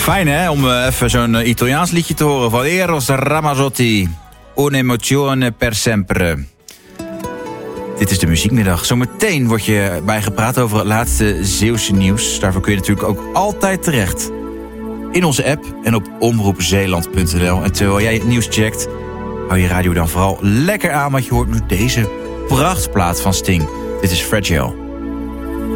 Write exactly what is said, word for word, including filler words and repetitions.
Fijn hè, om uh, even zo'n uh, Italiaans liedje te horen van Eros Ramazzotti. Un'emozione per sempre. Dit is de muziekmiddag. Zometeen word je bijgepraat over het laatste Zeeuwse nieuws. Daarvoor kun je natuurlijk ook altijd terecht. In onze app en op omroep zeeland punt n l. En terwijl jij het nieuws checkt, hou je radio dan vooral lekker aan, want je hoort nu deze prachtplaat van Sting. Dit is Fragile.